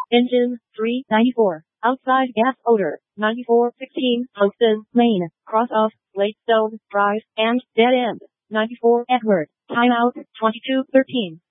Engine, 394. Outside gas odor, 9416. Houston, Maine. Cross off, Ladestone Drive, and dead end. 94 Edward. Timeout, 2213.